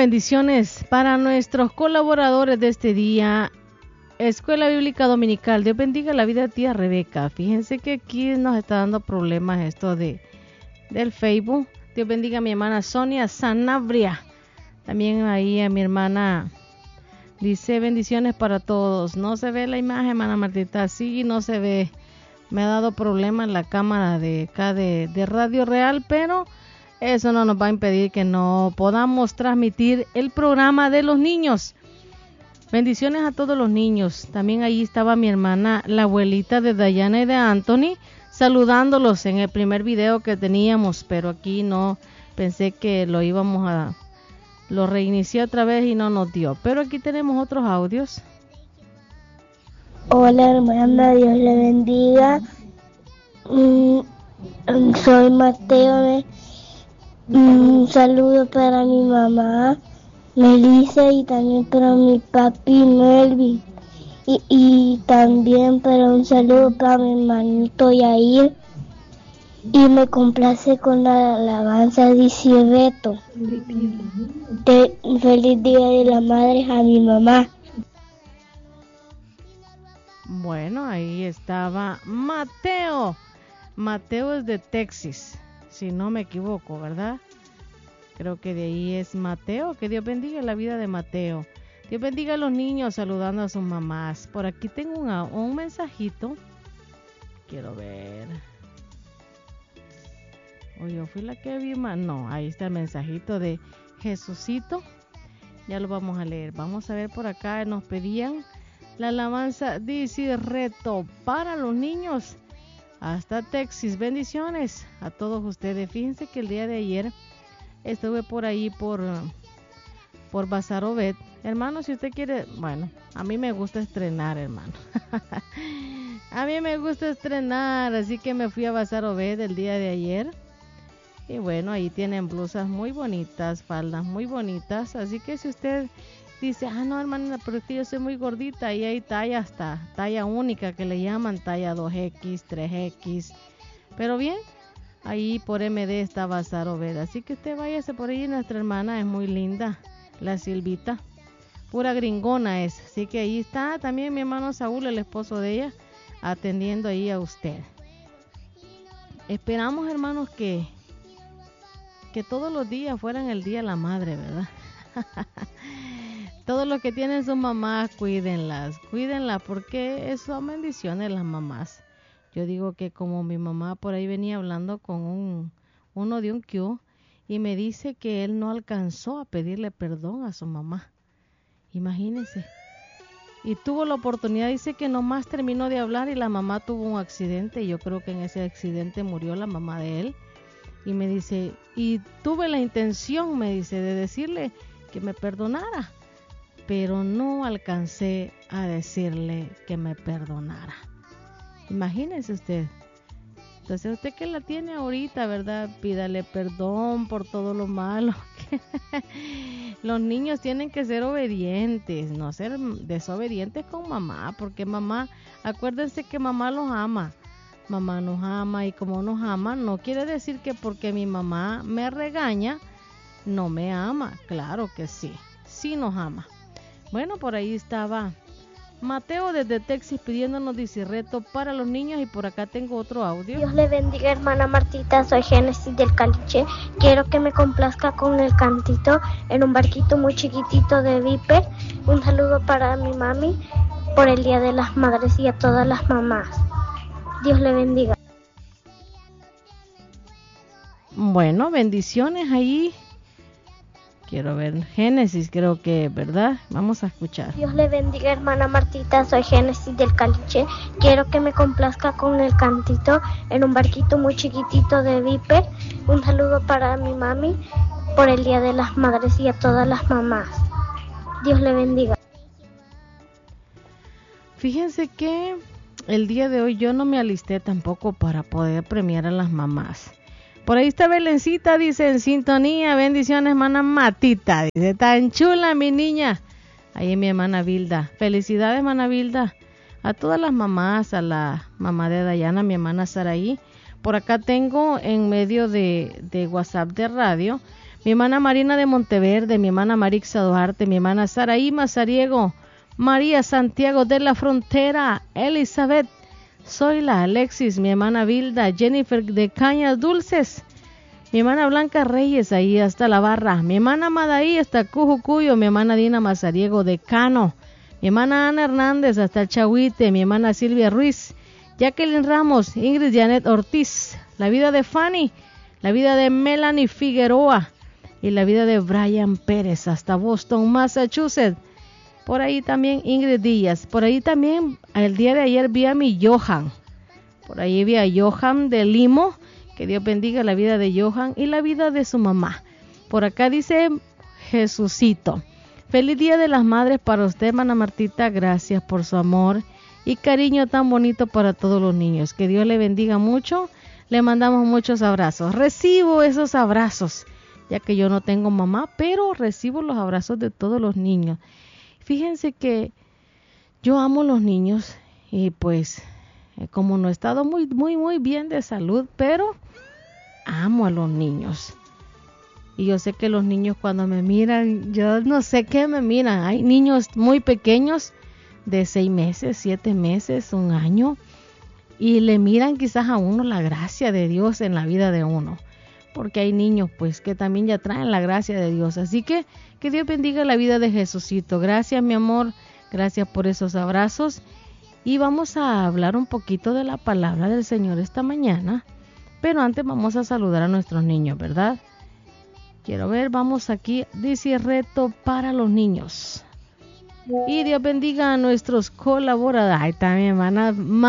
bendiciones para nuestros colaboradores de este día. Escuela Bíblica Dominical, Dios bendiga la vida de tía Rebeca. Fíjense que aquí nos está dando problemas esto del Facebook. Dios bendiga a mi hermana Sonia Sanabria. También ahí a mi hermana dice bendiciones para todos. No se ve la imagen, hermana Martita, sí, no se ve. Me ha dado problemas la cámara de acá de Radio Real, pero eso no nos va a impedir que no podamos transmitir el programa de los niños. Bendiciones a todos los niños. También ahí estaba mi hermana, la abuelita de Dayana y de Anthony, saludándolos en el primer video que teníamos, pero aquí no, pensé que lo reinicié otra vez y no nos dio. Pero aquí tenemos otros audios. Hola hermana, Dios le bendiga. Soy Mateo. Un saludo para mi mamá Melissa y también para mi papi Melvin. Y también para un saludo para mi hermanito Yair. Y me complace con la alabanza de Beto. Feliz Día de la Madre a mi mamá. Bueno, ahí estaba Mateo. Mateo es de Texas, si no me equivoco, ¿verdad? Creo que de ahí es Mateo. Que Dios bendiga la vida de Mateo. Dios bendiga a los niños saludando a sus mamás. Por aquí tengo un mensajito. Quiero ver. O yo fui la que vi más. No, ahí está el mensajito de Jesucito. Ya lo vamos a leer. Vamos a ver por acá. Nos pedían la alabanza. Dice reto para los niños. Hasta Texas. Bendiciones a todos ustedes. Fíjense que el día de ayer estuve por ahí por Bazar Obed. Hermano, si usted quiere, bueno, a mí me gusta estrenar, hermano. A mí me gusta estrenar, así que me fui a Bazar Obed el día de ayer. Y bueno, ahí tienen blusas muy bonitas, faldas muy bonitas. Así que si usted dice, no, hermana, pero es que yo soy muy gordita, ahí hay talla hasta talla única que le llaman talla 2X, 3X. Pero bien, ahí por MD está Bazar Obed. Así que usted váyase por ahí, nuestra hermana es muy linda, la Silvita. Pura gringona es. Así que ahí está también mi hermano Saúl, el esposo de ella, atendiendo ahí a usted. Esperamos, hermanos, que todos los días fueran el Día de la Madre, ¿verdad? Todos los que tienen sus mamás, cuídenlas porque son bendiciones las mamás. Yo digo que como mi mamá por ahí venía hablando con uno de un Q y me dice que él no alcanzó a pedirle perdón a su mamá. Imagínense. Y tuvo la oportunidad, dice que nomás terminó de hablar y la mamá tuvo un accidente. Y yo creo que en ese accidente murió la mamá de él. Y me dice, y tuve la intención, me dice, de decirle que me perdonara, pero no alcancé a decirle que me perdonara. Imagínese usted. Entonces usted que la tiene ahorita, ¿verdad? Pídale perdón por todo lo malo. Los niños tienen que ser obedientes, no ser desobedientes con mamá, porque mamá, acuérdense que mamá los ama. Mamá nos ama y como nos ama, no quiere decir que porque mi mamá me regaña, no me ama. Claro que sí, sí nos ama. Bueno, por ahí estaba Mateo desde Texas pidiéndonos reto para los niños y por acá tengo otro audio. Dios le bendiga, hermana Martita, soy Génesis del Caliche. Quiero que me complazca con el cantito en un barquito muy chiquitito de Viper. Un saludo para mi mami por el Día de las Madres y a todas las mamás. Dios le bendiga. Bueno, bendiciones ahí. Quiero ver Génesis, creo que, ¿verdad? Vamos a escuchar. Dios le bendiga, hermana Martita, soy Génesis del Caliche. Quiero que me complazca con el cantito en un barquito muy chiquitito de Viper. Un saludo para mi mami por el Día de las Madres y a todas las mamás. Dios le bendiga. Fíjense que el día de hoy yo no me alisté tampoco para poder premiar a las mamás. Por ahí está Belencita, dice, en sintonía. Bendiciones, hermana Matita. Dice, tan chula mi niña. Ahí mi hermana Vilda. Felicidades, hermana Vilda. A todas las mamás, a la mamá de Dayana, mi hermana Saraí. Por acá tengo en medio de WhatsApp de radio, mi hermana Marina de Monteverde, mi hermana Marixa Duarte, mi hermana Saraí Mazariego, María Santiago de la Frontera, Elizabeth, Zoila, Alexis, mi hermana Vilda, Jennifer de Cañas Dulces, mi hermana Blanca Reyes ahí hasta La Barra, mi hermana Madaí hasta Cujucuyo, mi hermana Dina Mazariego de Cano, mi hermana Ana Hernández hasta el Chahuite, mi hermana Silvia Ruiz, Jacqueline Ramos, Ingrid Janet Ortiz, la vida de Fanny, la vida de Melanie Figueroa y la vida de Brian Pérez hasta Boston, Massachusetts. Por ahí también Ingrid Díaz. Por ahí también el día de ayer vi a mi Johan. Por ahí vi a Johan de Limo. Que Dios bendiga la vida de Johan y la vida de su mamá. Por acá dice Jesucito. Feliz Día de las Madres para usted, hermana Martita. Gracias por su amor y cariño tan bonito para todos los niños. Que Dios le bendiga mucho. Le mandamos muchos abrazos. Recibo esos abrazos, ya que yo no tengo mamá, pero recibo los abrazos de todos los niños. Fíjense que yo amo los niños y pues como no he estado muy bien de salud, pero amo a los niños. Y yo sé que los niños cuando me miran, yo no sé qué me miran. Hay niños muy pequeños de 6 meses, 7 meses, 1 año, y le miran quizás a uno la gracia de Dios en la vida de uno. Porque hay niños pues que también ya traen la gracia de Dios. Así que Dios bendiga la vida de Jesucito. Gracias, mi amor. Gracias por esos abrazos. Y vamos a hablar un poquito de la palabra del Señor esta mañana. Pero antes vamos a saludar a nuestros niños, ¿verdad? Quiero ver, vamos aquí. Dice reto para los niños. Y Dios bendiga a nuestros colaboradores. Ahí está mi hermana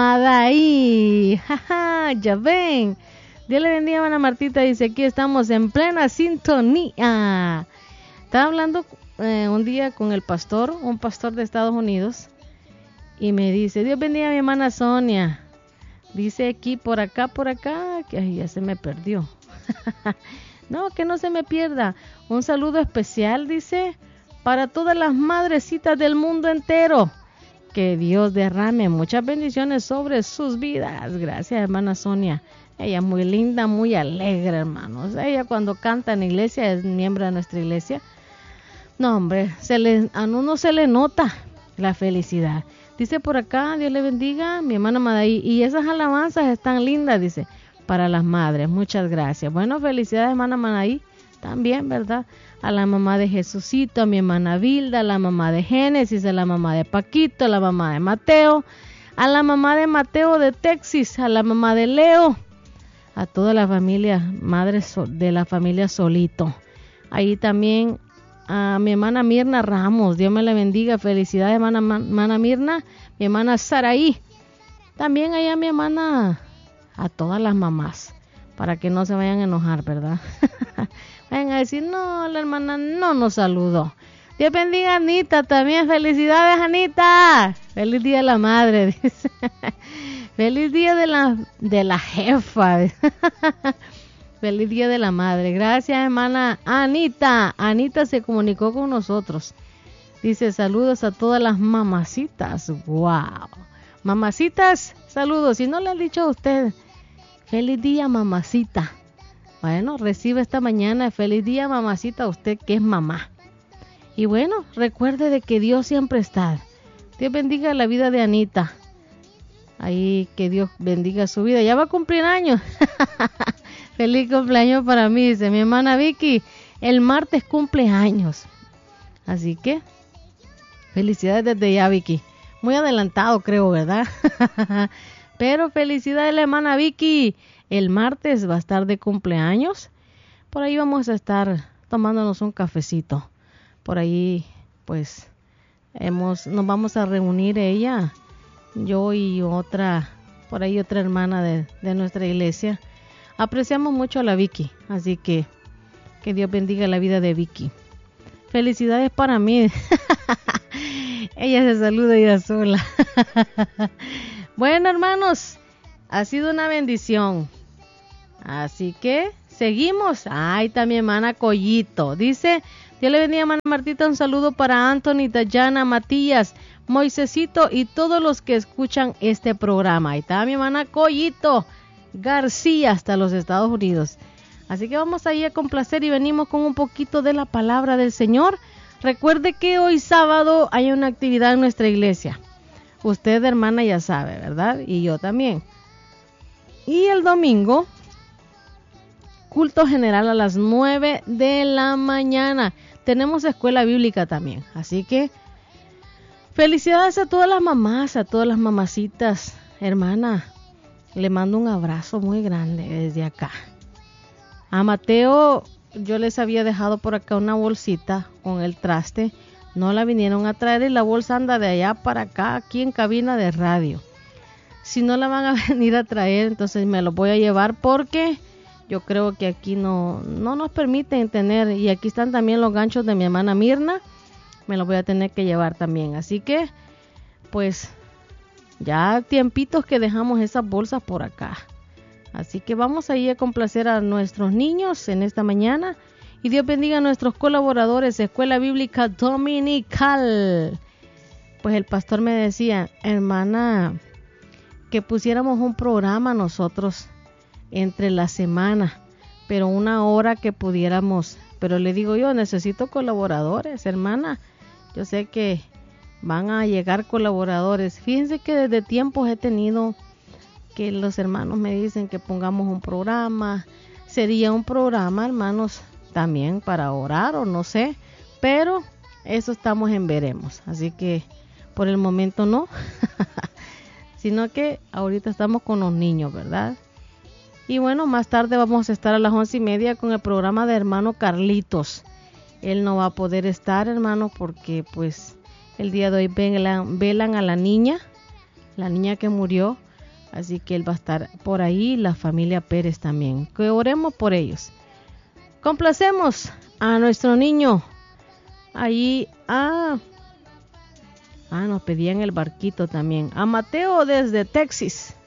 Madaí. Jaja, ya ven. Dios le bendiga, hermana Martita. Dice, aquí estamos en plena sintonía. Estaba hablando un día con el pastor, un pastor de Estados Unidos, y me dice, Dios bendiga a mi hermana Sonia. Dice aquí, por acá, que ay, ya se me perdió. No, que no se me pierda. Un saludo especial, dice, para todas las madrecitas del mundo entero. Que Dios derrame muchas bendiciones sobre sus vidas. Gracias, hermana Sonia. Ella es muy linda, muy alegre, hermanos. Ella cuando canta en la iglesia, es miembro de nuestra iglesia. No, hombre, a uno se le nota la felicidad. Dice por acá, Dios le bendiga, mi hermana Madaí. Y esas alabanzas están lindas, dice, para las madres. Muchas gracias. Bueno, felicidades, hermana Madaí. También, ¿verdad? A la mamá de Jesucito, a mi hermana Vilda, a la mamá de Génesis, a la mamá de Paquito, a la mamá de Mateo, a la mamá de Mateo de Texas, a la mamá de Leo, a toda la familia, madres de la familia Solito. Ahí también a mi hermana Mirna Ramos, Dios me la bendiga, felicidades hermana Mirna, mi hermana Saraí, también ahí a mi hermana, a todas las mamás, para que no se vayan a enojar, ¿verdad? Vayan a decir, no, la hermana no nos saludó. Dios bendiga a Anita también, felicidades Anita, feliz día de la madre, dice. Feliz día de la jefa. Feliz día de la madre. Gracias, hermana Anita. Anita se comunicó con nosotros. Dice, saludos a todas las mamacitas. Wow. Mamacitas, saludos. Si no le han dicho a usted, feliz día, mamacita. Bueno, recibe esta mañana, feliz día, mamacita, usted que es mamá. Y bueno, recuerde de que Dios siempre está. Dios bendiga la vida de Anita. Ahí que Dios bendiga su vida. Ya va a cumplir años. Feliz cumpleaños para mí, dice mi hermana Vicky. El martes cumple años. Así que felicidades desde ya, Vicky. Muy adelantado creo, ¿verdad? Pero felicidades la hermana Vicky. El martes va a estar de cumpleaños. Por ahí vamos a estar tomándonos un cafecito. Por ahí pues nos vamos a reunir ella, yo y otra hermana de nuestra iglesia. Apreciamos mucho a la Vicky, así que Dios bendiga la vida de Vicky. Felicidades para mí. Ella se saluda ella sola. Bueno, hermanos, ha sido una bendición. Así que seguimos. Ahí está mi hermana Collito. Dice, Dios le bendiga, hermana Martita. Un saludo para Anthony, Dayana, Matías, Moisecito y todos los que escuchan este programa. Ahí está mi hermana Collito García hasta los Estados Unidos. Así que vamos ahí a complacer y venimos con un poquito de la palabra del Señor. Recuerde que hoy sábado hay una actividad en nuestra iglesia. Usted, hermana, ya sabe, ¿verdad? Y yo también. Y el domingo, culto general a las 9 de la mañana. Tenemos escuela bíblica también. Así que felicidades a todas las mamás, a todas las mamacitas. Hermana, le mando un abrazo muy grande desde acá. A Mateo, yo les había dejado por acá una bolsita con el traste. No la vinieron a traer y la bolsa anda de allá para acá, aquí en cabina de radio. Si no la van a venir a traer, entonces me lo voy a llevar porque yo creo que aquí no nos permiten tener. Y aquí están también los ganchos de mi hermana Mirna. Me los voy a tener que llevar también. Así que, pues, ya tiempitos que dejamos esas bolsas por acá. Así que vamos a ir a complacer a nuestros niños en esta mañana. Y Dios bendiga a nuestros colaboradores de Escuela Bíblica Dominical. Pues el pastor me decía, hermana, que pusiéramos un programa nosotros entre la semana, pero una hora que pudiéramos. Pero le digo yo, necesito colaboradores, hermana. Yo sé que van a llegar colaboradores. Fíjense que desde tiempos he tenido que los hermanos me dicen que pongamos un programa. Sería un programa, hermanos, también para orar o no sé, pero eso estamos en veremos. Así que por el momento no, sino que ahorita estamos con los niños, ¿verdad? Y bueno, más tarde vamos a estar a las 11:30 con el programa de hermano Carlitos. Él no va a poder estar, hermano, porque pues el día de hoy velan a la niña que murió. Así que él va a estar por ahí, la familia Pérez también. Que oremos por ellos. Complacemos a nuestro niño. Ahí nos pedían el barquito también. A Mateo desde Texas.